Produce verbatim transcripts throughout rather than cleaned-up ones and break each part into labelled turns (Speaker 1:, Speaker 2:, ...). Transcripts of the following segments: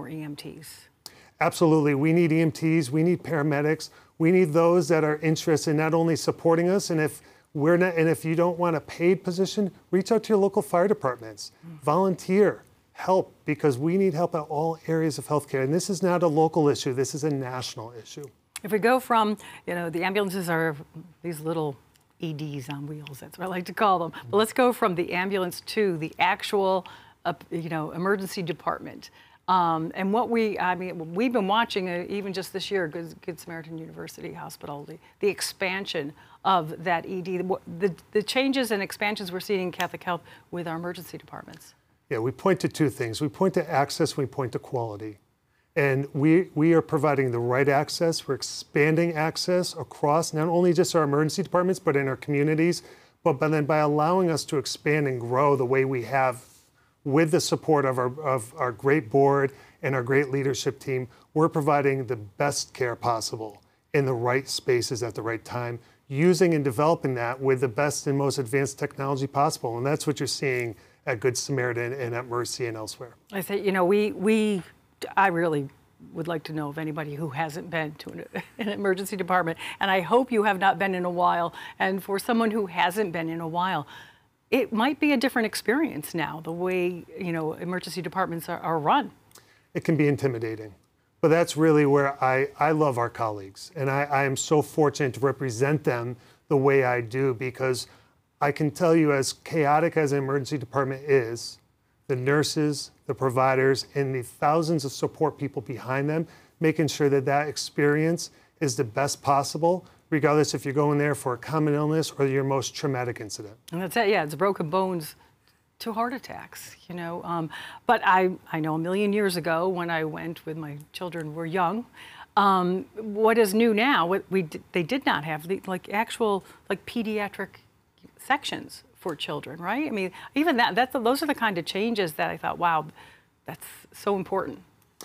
Speaker 1: more E M Ts?
Speaker 2: Absolutely. We need E M Ts. We need paramedics. We need those that are interested in not only supporting us, and if we're not, and if you don't want a paid position, reach out to your local fire departments. Mm. Volunteer, help, because we need help at all areas of healthcare. And this is not a local issue. This is a national issue.
Speaker 1: If we go from, you know, the ambulances are these little E Ds on wheels, that's what I like to call them. Mm. But let's go from the ambulance to the actual, uh, you know, emergency department. Um, and what we, I mean, we've been watching, uh, even just this year, Good, Good Samaritan University Hospital, the, the expansion of that E D, the, the, the changes and expansions we're seeing in Catholic Health with our emergency departments.
Speaker 2: Yeah, we point to two things. We point to access, we point to quality. And we, we are providing the right access. We're expanding access across not only just our emergency departments, but in our communities. But, but then by allowing us to expand and grow the way we have with the support of our, of our great board and our great leadership team, we're providing the best care possible in the right spaces at the right time, using and developing that with the best and most advanced technology possible. And that's what you're seeing at Good Samaritan and at Mercy and elsewhere.
Speaker 1: I say, you know, we, we I really would like to know of anybody who hasn't been to an, an emergency department. And I hope you have not been in a while. And for someone who hasn't been in a while, it might be a different experience now, the way, you know, emergency departments are, are run.
Speaker 2: It can be intimidating, but that's really where I, I love our colleagues. And I, I am so fortunate to represent them the way I do, because I can tell you, as chaotic as an emergency department is, the nurses, the providers, and the thousands of support people behind them, making sure that that experience is the best possible, regardless if you're going there for a common illness or your most traumatic incident.
Speaker 1: And that's it, yeah, it's broken bones to heart attacks, you know. Um, but I, I know a million years ago when I went with my children were young, um, what is new now, what we they did not have, the, like actual like pediatric sections for children, right? I mean, even that, that's, those are the kind of changes that I thought, wow, that's so important.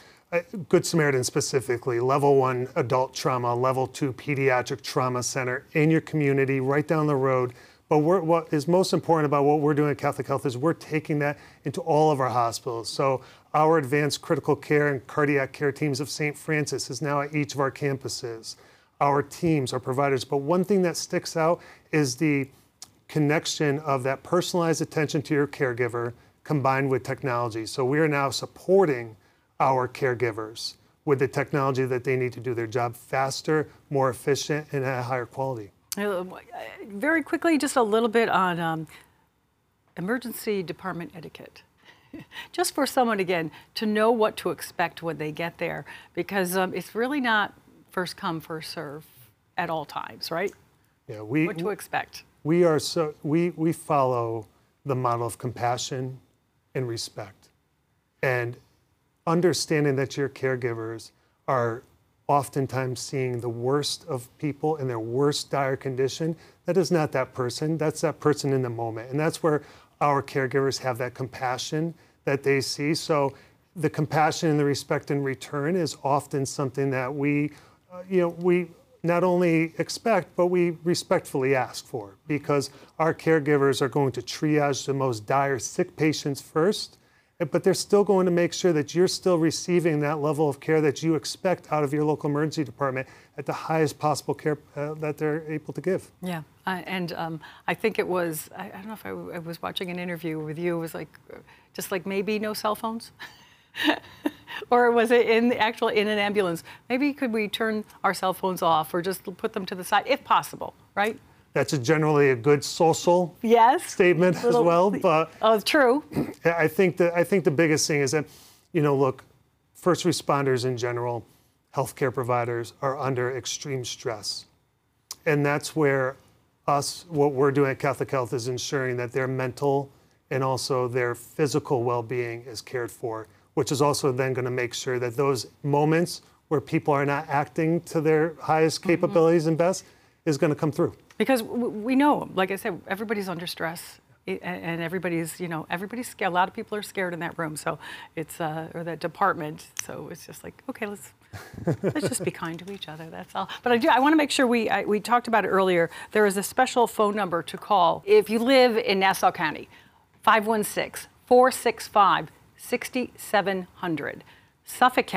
Speaker 2: Good Samaritan specifically, level one adult trauma, level two pediatric trauma center in your community, right down the road. But we're, what is most important about what we're doing at Catholic Health is we're taking that into all of our hospitals. So our advanced critical care and cardiac care teams of Saint Francis is now at each of our campuses. Our teams, our providers. But one thing that sticks out is the connection of that personalized attention to your caregiver combined with technology. So we are now supporting our caregivers with the technology that they need to do their job faster, more efficient, and at a higher quality.
Speaker 1: Very quickly, just a little bit on um, emergency department etiquette. Just for someone, again, to know what to expect when they get there, because um, it's really not first come, first serve at all times, right?
Speaker 2: Yeah, we,
Speaker 1: what to expect.
Speaker 2: We are so we we follow the model of compassion and respect, and understanding that your caregivers are oftentimes seeing the worst of people in their worst dire condition. That is not that person. That's that person in the moment, and that's where our caregivers have that compassion that they see. So the compassion and the respect in return is often something that we, uh, you know, we. not only expect, but we respectfully ask for, because our caregivers are going to triage the most dire sick patients first, but they're still going to make sure that you're still receiving that level of care that you expect out of your local emergency department at the highest possible care uh, that they're able to give.
Speaker 1: Yeah, uh, and um, I think it was, I, I don't know if I, I was watching an interview with you, it was like, just like maybe no cell phones? Or was it in the actual in an ambulance? Maybe could we turn our cell phones off or just put them to the side, if possible, right?
Speaker 2: That's a generally a good social
Speaker 1: yes.
Speaker 2: statement
Speaker 1: Little,
Speaker 2: as well. But
Speaker 1: oh, it's true.
Speaker 2: I think that I think the biggest thing is that, you know, look, first responders in general, healthcare providers are under extreme stress, and that's where us, what we're doing at Catholic Health is ensuring that their mental and also their physical well-being is cared for, which is also then going to make sure that those moments where people are not acting to their highest capabilities mm-hmm. and best is going to come through.
Speaker 1: Because we know, like I said, everybody's under stress, and everybody's, you know, everybody's scared. A lot of people are scared in that room, so it's, uh, or that department. So it's just like, okay, let's let's just be kind to each other. That's all. But I do, I want to make sure we I, we talked about it earlier. There is a special phone number to call if you live in Nassau County, five one six, four six five, six seven zero zero. Suffolk County